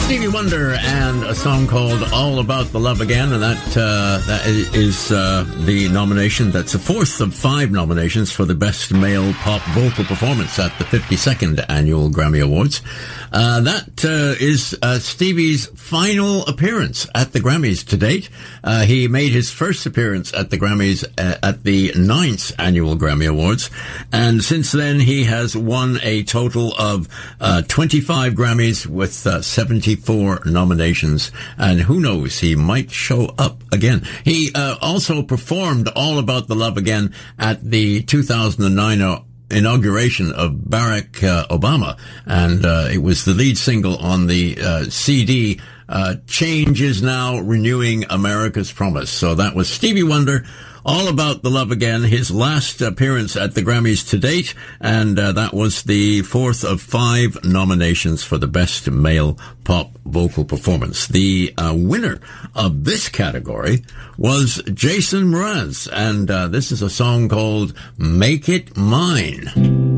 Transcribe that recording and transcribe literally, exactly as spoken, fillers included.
Stevie Wonder and a song called All About the Love Again, and that uh, that is uh, the nomination. That's the fourth of five nominations for the Best Male Pop Vocal Performance at the fifty-second Annual Grammy Awards. Uh, that uh, is uh, Stevie's final appearance at the Grammys to date. Uh, he made his first appearance at the Grammys uh, at the ninth Annual Grammy Awards, and since then he has won a total of uh, twenty-five Grammys with uh, seventy-four nominations, and who knows, he might show up again. He uh, also performed All About the Love Again at the two thousand nine uh, inauguration of Barack uh, Obama, and uh, it was the lead single on the uh, C D, uh, Change Is Now, Renewing America's Promise. So that was Stevie Wonder, All About the Love Again, his last appearance at the Grammys to date, and uh, that was the fourth of five nominations for the Best Male Pop Vocal Performance. The uh, winner of this category was Jason Mraz, and uh, this is a song called Make It Mine.